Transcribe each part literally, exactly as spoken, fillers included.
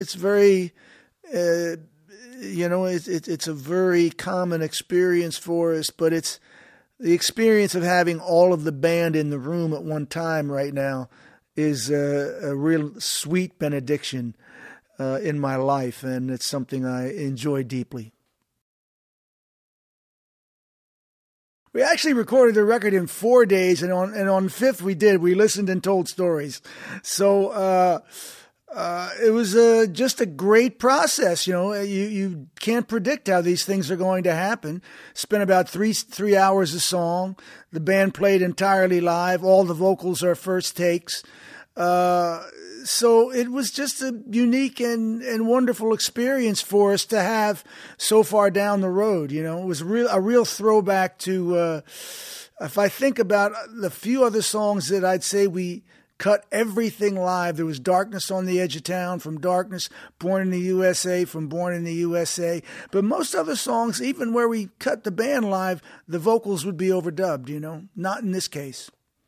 It's very, uh, you know, it's it, it's a very common experience for us, but it's the experience of having all of the band in the room at one time right now is a, a real sweet benediction uh, in my life, and it's something I enjoy deeply. We actually recorded the record in four days, and on and on fifth we did. We listened and told stories. So uh, uh, it was uh, just a great process. You know, you you can't predict how these things are going to happen. Spent about three three hours a song. The band played entirely live. All the vocals are first takes. Uh, so it was just a unique and, and wonderful experience for us to have so far down the road. You know, it was real, a real throwback to, uh, if I think about the few other songs that I'd say we cut everything live. There was Darkness on the Edge of Town from Darkness, Born in the U S A from Born in the U S A. But most other songs, even where we cut the band live, the vocals would be overdubbed, you know, not in this case.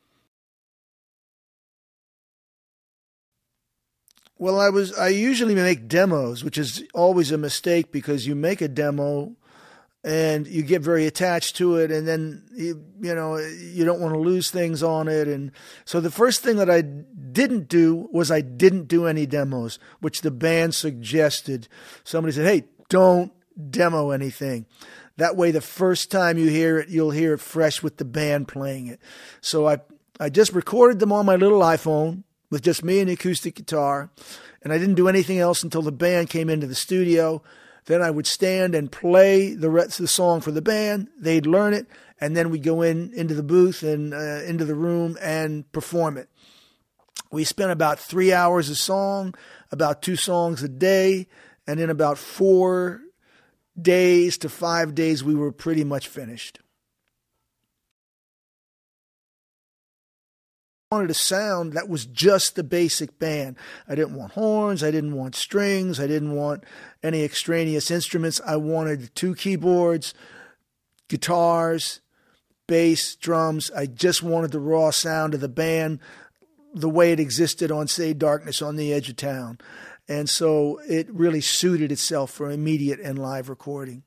Well, I was I usually make demos, which is always a mistake because you make a demo and you get very attached to it, and then you you know you don't want to lose things on it. And so the first thing that I didn't do was I didn't do any demos, which the band suggested. Somebody said, "Hey, don't demo anything. That way, the first time you hear it, you'll hear it fresh with the band playing it." So I I just recorded them on my little iPhone with just me and the acoustic guitar, and I didn't do anything else until the band came into the studio. Then I would stand and play the rest of the song for the band. They'd learn it, and then we'd go in into the booth and uh, into the room and perform it. We spent about three hours a song, about two songs a day, and in about four days to five days, we were pretty much finished. Wanted a sound that was just the basic band. I didn't want horns, I didn't want strings, I didn't want any extraneous instruments. I wanted two keyboards, guitars, bass, drums. I just wanted the raw sound of the band the way it existed on, say, Darkness on the Edge of Town. And so it really suited itself for immediate and live recording.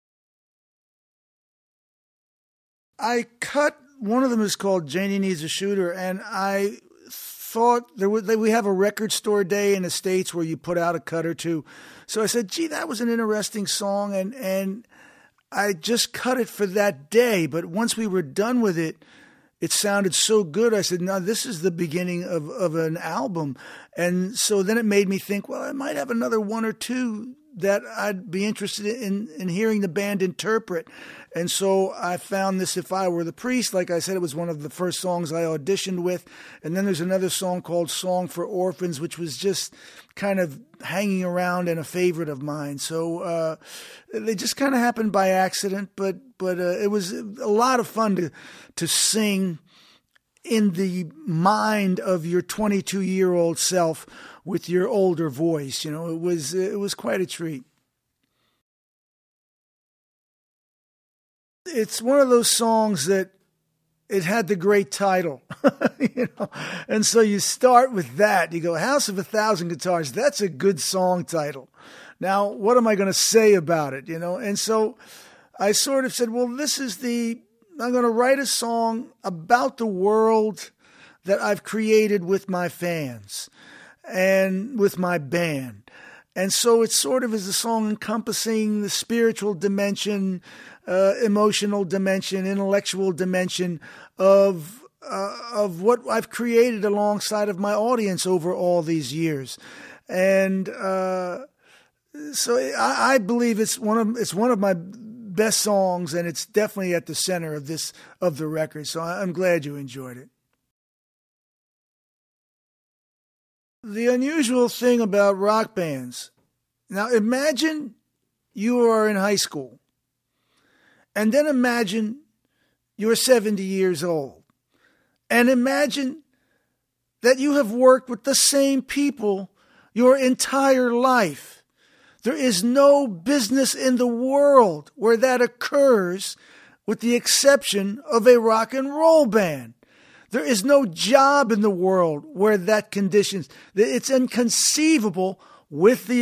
I cut One of them is called Janie Needs a Shooter, and I thought there was, we have a record store day in the States where you put out a cut or two. So I said, gee, that was an interesting song, and, and I just cut it for that day. But once we were done with it, it sounded so good. I said, no, this is the beginning of, of an album. And so then it made me think, well, I might have another one or two that I'd be interested in, in hearing the band interpret. And so I found this If I Were the Priest. Like I said, it was one of the first songs I auditioned with. And then there's another song called Song for Orphans, which was just kind of hanging around and a favorite of mine. So uh, they just kind of happened by accident, but but uh, it was a lot of fun to to sing in the mind of your twenty-two-year-old self with your older voice. You know, it was it was quite a treat. It's one of those songs that it had the great title, you know, and so you start with that. You go, House of a Thousand Guitars. That's a good song title. Now, what am I going to say about it? You know, and so I sort of said, well, this is the. I'm going to write a song about the world that I've created with my fans and with my band. And so it sort of is a song encompassing the spiritual dimension, uh, emotional dimension, intellectual dimension of uh, of what I've created alongside of my audience over all these years. And uh, so I, I believe it's one of it's one of my best songs, and it's definitely at the center of this of the record. So I'm glad you enjoyed it. The unusual thing about rock bands. Now imagine you are in high school, and then imagine you're seventy years old, and imagine that you have worked with the same people your entire life. There is no business in the world where that occurs, with the exception of a rock and roll band. There is no job in the world where that conditions. It's inconceivable with the